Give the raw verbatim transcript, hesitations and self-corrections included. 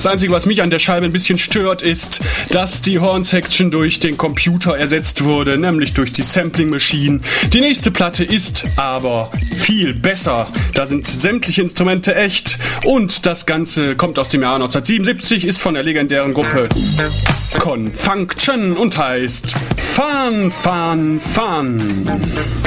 Das Einzige, was mich an der Scheibe ein bisschen stört, ist, dass die Horn-Section durch den Computer ersetzt wurde, nämlich durch die Sampling Machine. Die nächste Platte ist aber viel besser. Da sind sämtliche Instrumente echt und das Ganze kommt aus dem Jahr neunzehnhundertsiebenundsiebzig, ist von der legendären Gruppe Confunction und heißt Fun, Fun, Fun.